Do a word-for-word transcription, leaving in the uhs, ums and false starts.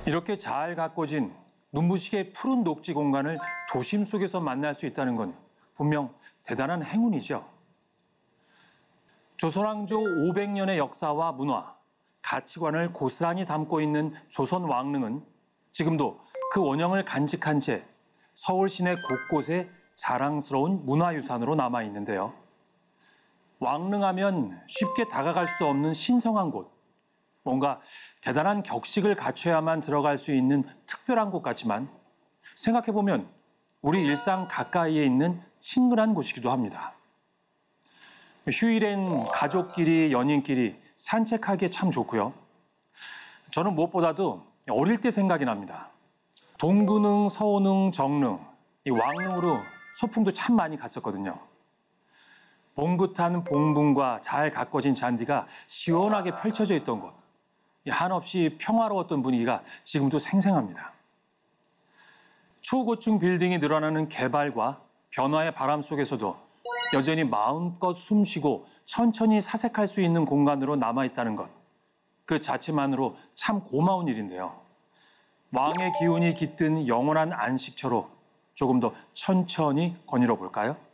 이렇게 잘 가꿔진 눈부시게 푸른 녹지 공간을 도심 속에서 만날 수 있다는 건 분명 대단한 행운이죠. 조선왕조 오백 년의 역사와 문화, 가치관을 고스란히 담고 있는 조선 왕릉은 지금도 그 원형을 간직한 채 서울 시내 곳곳에 자랑스러운 문화유산으로 남아 있는데요. 왕릉하면 쉽게 다가갈 수 없는 신성한 곳, 뭔가 대단한 격식을 갖춰야만 들어갈 수 있는 특별한 곳 같지만 생각해보면 우리 일상 가까이에 있는 친근한 곳이기도 합니다. 휴일엔 가족끼리, 연인끼리 산책하기에 참 좋고요. 저는 무엇보다도 어릴 때 생각이 납니다. 동근릉, 서운릉, 정릉, 이 왕릉으로 소풍도 참 많이 갔었거든요. 봉긋한 봉분과 잘 가꿔진 잔디가 시원하게 펼쳐져 있던 곳. 한없이 평화로웠던 분위기가 지금도 생생합니다. 초고층 빌딩이 늘어나는 개발과 변화의 바람 속에서도 여전히 마음껏 숨쉬고 천천히 사색할 수 있는 공간으로 남아있다는 것. 그 자체만으로 참 고마운 일인데요. 왕의 기운이 깃든 영원한 안식처로 조금 더 천천히 거닐어 볼까요?